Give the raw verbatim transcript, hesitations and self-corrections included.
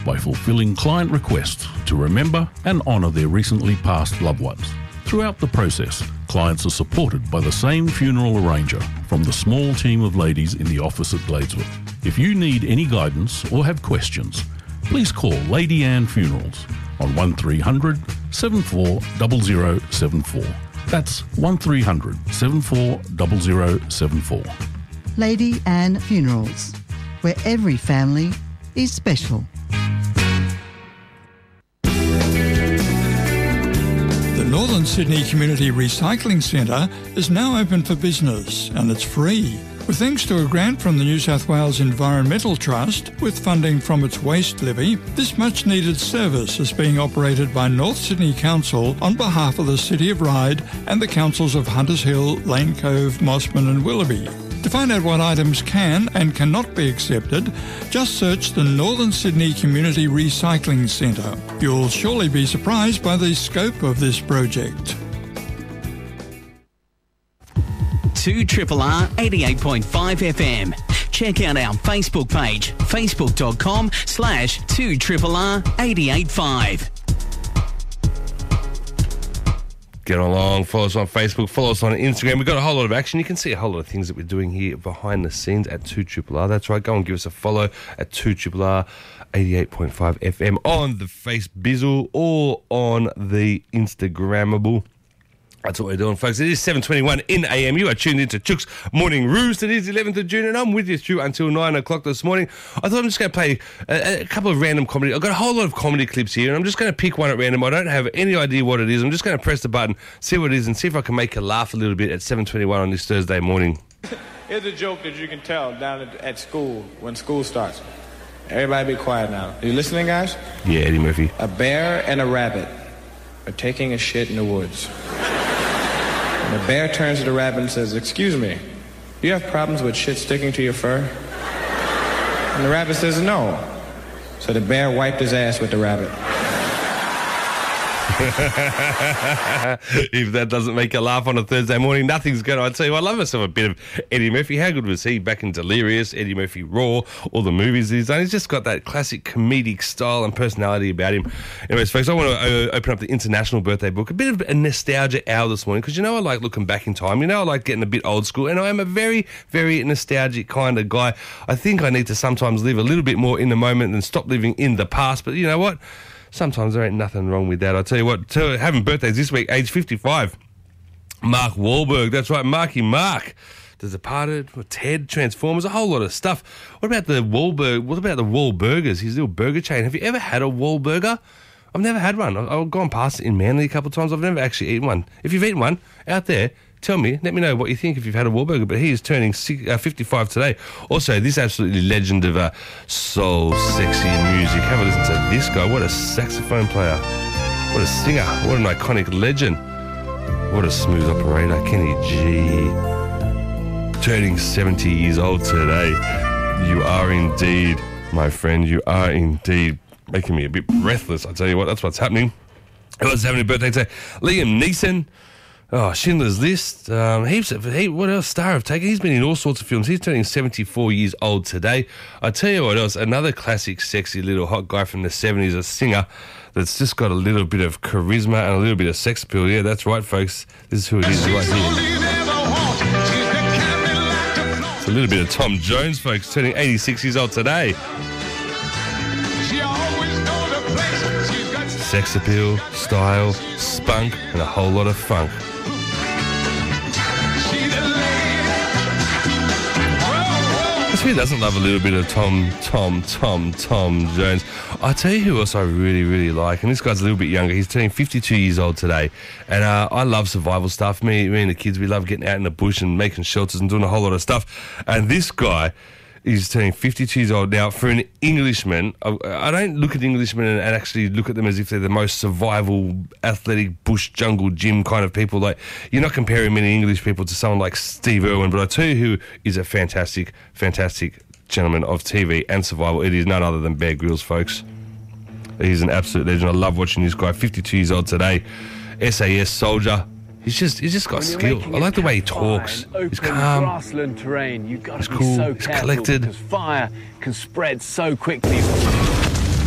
by fulfilling client requests to remember and honour their recently passed loved ones. Throughout the process, clients are supported by the same funeral arranger from the small team of ladies in the office at Gladesworth. If you need any guidance or have questions, please call Lady Anne Funerals on one three hundred, seven four zero zero seven four. That's one three hundred, seven four zero zero seven four. Lady Anne Funerals, where every family is special. The Northern Sydney Community Recycling Centre is now open for business and it's free. With thanks to a grant from the New South Wales Environmental Trust with funding from its waste levy, this much needed service is being operated by North Sydney Council on behalf of the City of Ryde and the councils of Hunters Hill, Lane Cove, Mossman and Willoughby. To find out what items can and cannot be accepted, just search the Northern Sydney Community Recycling Centre. You'll surely be surprised by the scope of this project. two R R R eighty-eight point five F M. Check out our Facebook page, facebook.com slash 2RRR 885. Get along, follow us on Facebook, follow us on Instagram. We've got a whole lot of action. You can see a whole lot of things that we're doing here behind the scenes at two R R R. That's right, go and give us a follow at two R R R eighty-eight point five F M on the Face Bizzle or on the Instagrammable. That's what we're doing, folks. It is seven twenty-one in A M. You are tuned into Chook's Morning Roost. It is eleventh of June, and I'm with you through until nine o'clock this morning. I thought I'm just going to play a, a couple of random comedy. I've got a whole lot of comedy clips here, and I'm just going to pick one at random. I don't have any idea what it is. I'm just going to press the button, see what it is, and see if I can make you laugh a little bit at seven twenty-one on this Thursday morning. Here's a joke that you can tell down at, at school when school starts. Everybody be quiet now. Are you listening, guys? Yeah, Eddie Murphy. A bear and a rabbit are taking a shit in the woods. And the bear turns to the rabbit and says, "Excuse me, do you have problems with shit sticking to your fur?" And the rabbit says, "No." So the bear wiped his ass with the rabbit. If that doesn't make you laugh on a Thursday morning, nothing's going to. I tell you, I love myself a bit of Eddie Murphy. How good was he back in Delirious, Eddie Murphy Raw, all the movies he's done? He's just got that classic comedic style and personality about him. Anyways, folks, I want to uh, open up the International Birthday Book. A bit of a nostalgia hour this morning because, you know, I like looking back in time. You know, I like getting a bit old school, and I am a very, very nostalgic kind of guy. I think I need to sometimes live a little bit more in the moment than stop living in the past. But you know what? Sometimes there ain't nothing wrong with that. I'll tell you what, tell, having birthdays this week, age fifty-five. Mark Wahlberg, that's right, Marky Mark. The Departed, Ted, Transformers, a whole lot of stuff. What about the Wahlberg, what about the Wahlburgers, his little burger chain? Have you ever had a Wahlburger? I've never had one. I've, I've gone past it in Manly a couple of times. I've never actually eaten one. If you've eaten one, out there, tell me, let me know what you think if you've had a Wahlburger. But he is turning fifty-five today. Also, this absolutely legend of uh, soul, sexy music. Have a listen to this guy. What a saxophone player. What a singer. What an iconic legend. What a smooth operator. Kenny G. Turning seventy years old today. You are indeed, my friend, you are indeed making me a bit breathless. I tell you what, that's what's happening. Who's having a birthday today? Liam Neeson. Oh, Schindler's List. Um, heaps of, he, what else? Star of Taken. He's been in all sorts of films. He's turning seventy-four years old today. I tell you what else. Another classic, sexy little hot guy from the seventies, a singer that's just got a little bit of charisma and a little bit of sex appeal. Yeah, that's right, folks. This is who it is right here. It's a little bit of Tom Jones, folks, turning eighty-six years old today. Sex appeal, style, spunk, and a whole lot of funk. Who doesn't love a little bit of Tom, Tom, Tom, Tom Jones? I tell you who else I really, really like, and this guy's a little bit younger. He's turning fifty-two years old today, and uh, I love survival stuff. Me, me and the kids, we love getting out in the bush and making shelters and doing a whole lot of stuff. And this guy is turning fifty-two years old now. For an Englishman, I, I don't look at Englishmen and, and actually look at them as if they're the most survival, athletic, bush, jungle, gym kind of people. Like, you're not comparing many English people to someone like Steve Irwin, but I tell you who is a fantastic, fantastic gentleman of T V and survival. It is none other than Bear Grylls, folks. He's an absolute legend. I love watching this guy, fifty-two years old today. S A S soldier. He's just he's just got skill. I like the way he talks. He's calm. Grassland terrain. You've got to He's be cool. so He's careful collected. because fire can spread so quickly.